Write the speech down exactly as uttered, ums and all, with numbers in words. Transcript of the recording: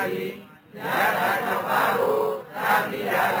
ယထာ၆ပါးကိုသာပိယက